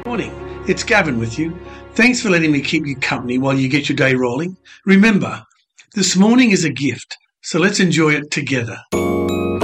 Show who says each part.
Speaker 1: Morning, it's Gavin with you. Thanks for letting me keep you company while you get your day rolling. Remember, this morning is a gift, so let's enjoy it together.